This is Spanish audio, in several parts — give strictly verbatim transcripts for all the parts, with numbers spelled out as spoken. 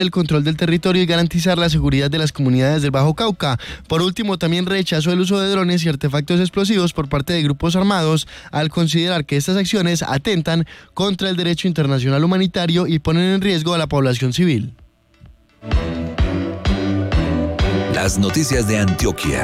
el control del territorio y garantizar la seguridad de las comunidades del Bajo Cauca. Por último, también rechazó el uso de drones y artefactos explosivos por parte de grupos armados al considerar que estas acciones atentan contra el derecho internacional humanitario y ponen en riesgo a la población civil. Las noticias de Antioquia.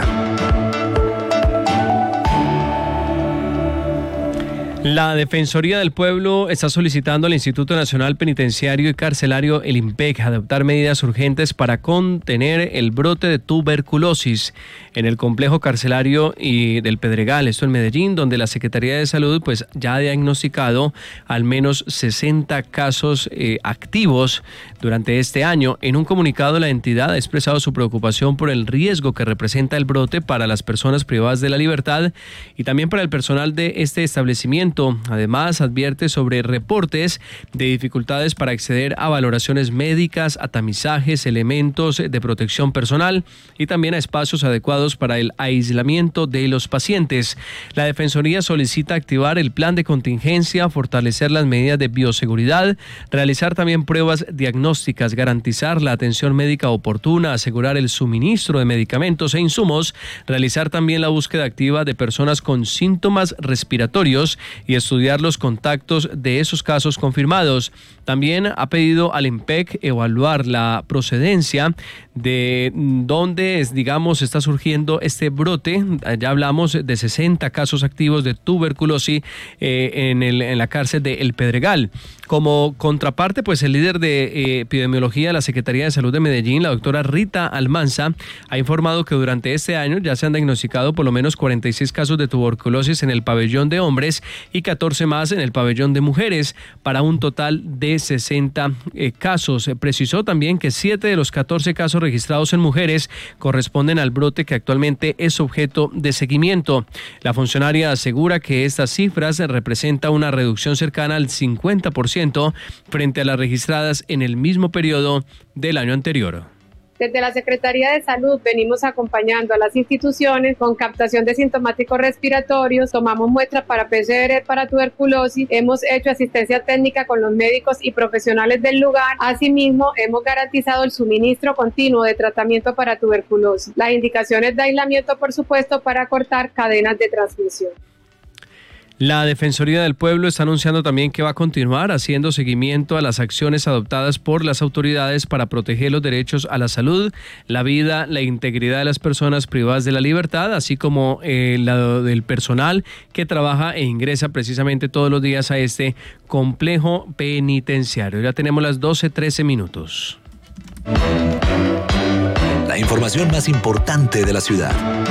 La Defensoría del Pueblo está solicitando al Instituto Nacional Penitenciario y Carcelario, el INPEC, adoptar medidas urgentes para contener el brote de tuberculosis en el complejo carcelario y del Pedregal, esto en Medellín, donde la Secretaría de Salud pues ya ha diagnosticado al menos sesenta casos eh, activos durante este año. En un comunicado, la entidad ha expresado su preocupación por el riesgo que representa el brote para las personas privadas de la libertad y también para el personal de este establecimiento. Además, advierte sobre reportes de dificultades para acceder a valoraciones médicas, a tamizajes, elementos de protección personal y también a espacios adecuados para el aislamiento de los pacientes. La Defensoría solicita activar el plan de contingencia, fortalecer las medidas de bioseguridad, realizar también pruebas diagnósticas, garantizar la atención médica oportuna, asegurar el suministro de medicamentos e insumos, realizar también la búsqueda activa de personas con síntomas respiratorios y estudiar los contactos de esos casos confirmados. También ha pedido al INPEC evaluar la procedencia de dónde, es, digamos, está surgiendo este brote. Ya hablamos de sesenta casos activos de tuberculosis eh, en, el, en la cárcel de El Pedregal. Como contraparte, pues el líder de eh, epidemiología de la Secretaría de Salud de Medellín, la doctora Rita Almanza, ha informado que durante este año ya se han diagnosticado por lo menos cuarenta y seis casos de tuberculosis en el pabellón de hombres y catorce más en el pabellón de mujeres, para un total de sesenta eh, casos. Precisó también que siete de los catorce casos registrados en mujeres corresponden al brote que actualmente es objeto de seguimiento. La funcionaria asegura que estas cifras representan una reducción cercana al cincuenta por ciento frente a las registradas en el mismo periodo del año anterior. Desde la Secretaría de Salud venimos acompañando a las instituciones con captación de sintomáticos respiratorios, tomamos muestras para P C R para tuberculosis, hemos hecho asistencia técnica con los médicos y profesionales del lugar. Asimismo, hemos garantizado el suministro continuo de tratamiento para tuberculosis. Las indicaciones de aislamiento, por supuesto, para cortar cadenas de transmisión. La Defensoría del Pueblo está anunciando también que va a continuar haciendo seguimiento a las acciones adoptadas por las autoridades para proteger los derechos a la salud, la vida, la integridad de las personas privadas de la libertad, así como eh, la del personal que trabaja e ingresa precisamente todos los días a este complejo penitenciario. Ya tenemos las doce trece minutos. La información más importante de la ciudad.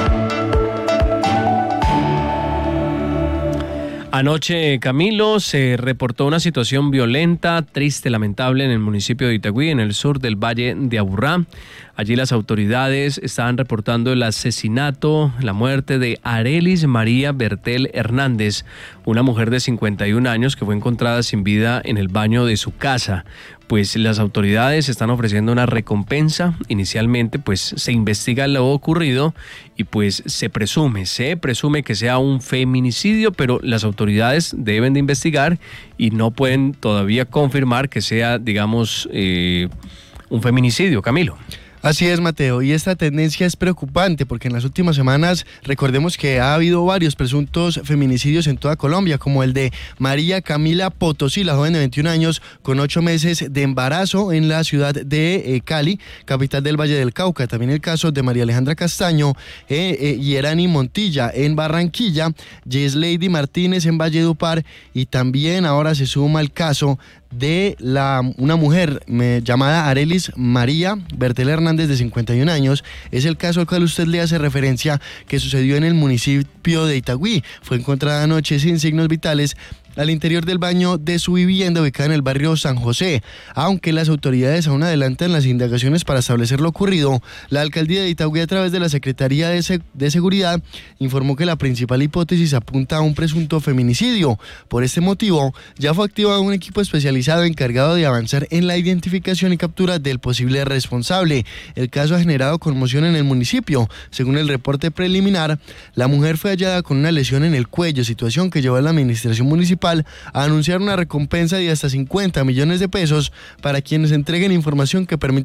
Anoche, Camilo, se reportó una situación violenta, triste, lamentable en el municipio de Itagüí, en el sur del Valle de Aburrá. Allí las autoridades estaban reportando el asesinato, la muerte de Arelis María Bertel Hernández, una mujer de cincuenta y un años que fue encontrada sin vida en el baño de su casa. Pues las autoridades están ofreciendo una recompensa. Inicialmente pues se investiga lo ocurrido y pues se presume, se presume que sea un feminicidio, pero las autoridades deben de investigar y no pueden todavía confirmar que sea, digamos, eh, un feminicidio, Camilo. Así es, Mateo, y esta tendencia es preocupante porque en las últimas semanas recordemos que ha habido varios presuntos feminicidios en toda Colombia, como el de María Camila Potosí, la joven de veintiún años con ocho meses de embarazo en la ciudad de eh, Cali, capital del Valle del Cauca. También el caso de María Alejandra Castaño eh, eh, y Erani Montilla en Barranquilla, Yeslady Martínez en Valledupar, y también ahora se suma el caso de la, una mujer me, llamada Arelis María Bertel Hernández, de cincuenta y un años. Es el caso al cual usted le hace referencia, que sucedió en el municipio de Itagüí. Fue encontrada anoche sin signos vitales al interior del baño de su vivienda ubicada en el barrio San José. Aunque las autoridades aún adelantan las indagaciones para establecer lo ocurrido, la alcaldía de Itagüí, a través de la Secretaría de, Se- de Seguridad, informó que la principal hipótesis apunta a un presunto feminicidio. Por este motivo, ya fue activado un equipo especializado encargado de avanzar en la identificación y captura del posible responsable. El caso ha generado conmoción en el municipio. Según el reporte preliminar, la mujer fue hallada con una lesión en el cuello, situación que llevó a la administración municipal municipal a anunciar una recompensa de hasta cincuenta millones de pesos para quienes entreguen información que permita